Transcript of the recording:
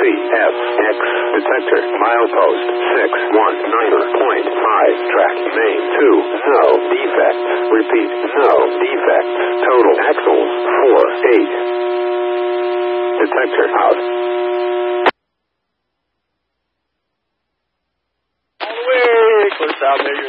CFX. Detector. Milepost 619.5. Track. Main 2. No defects. Repeat. No defects. Total axles 48. Detector out. All the way. Clear south, Major